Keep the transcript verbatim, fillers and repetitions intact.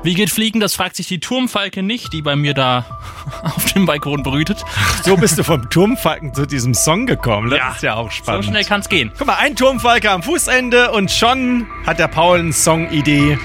Wie geht Fliegen? Das fragt sich die Turmfalke nicht, die bei mir da auf dem Balkon brütet. So bist du vom Turmfalken zu diesem Song gekommen. Das Ja, ist ja auch spannend. So schnell kann's gehen. Guck mal, ein Turmfalke am Fußende und schon hat der Paul eine Songidee.